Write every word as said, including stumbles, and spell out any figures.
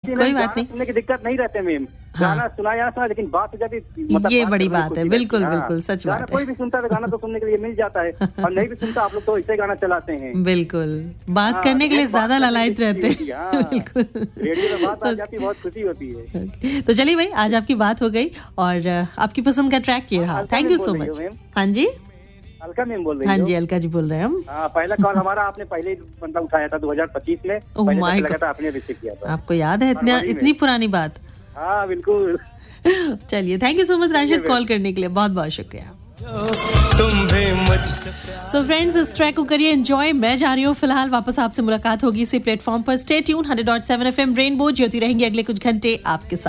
कोई बात नहीं, सुनने की दिक्कत नहीं रहते मैम। गाना सुना या सुना, लेकिन बात हो जाती मतलब ये बड़ी बात है। बिल्कुल बिल्कुल सच बात है। कोई भी सुनता है गाना तो सुनने के लिए मिल जाता है, और नहीं भी सुनता आप लोग तो ऐसे गाना चलाते हैं। बिल्कुल, बात करने के लिए ज्यादा लालायित रहते हैं। बिल्कुल, रेडियो में बात आ जाती है, बहुत खुशी होती है। तो चलिए भाई, आज आपकी बात हो गई और आपकी पसंद का ट्रैक ये रहा। Thank you so much. हाँ जी, अलका मैम बोल रही हाँ जी, अलका जी बोल रहे हैं हम। हाँ, पहला कॉल हमारा आपने पहले मतलब उठाया था दो हज़ार पच्चीस में। ओह माय गॉड, आपने रिसीव किया था। आपको याद है इतनी इतनी पुरानी बात? हाँ बिल्कुल। चलिए, thank you so much Rashid call करने के लिए, बहुत बहुत शुक्रिया। सो फ्रेंड्स, इस ट्रैक को करिए एंजॉय। मैं जा रही हूँ फिलहाल, वापस आपसे मुलाकात होगी इसी प्लेटफॉर्म पर। Stay tune, hundred point seven FM rainbow, ज्योति रहेंगी अगले कुछ घंटे आपके साथ।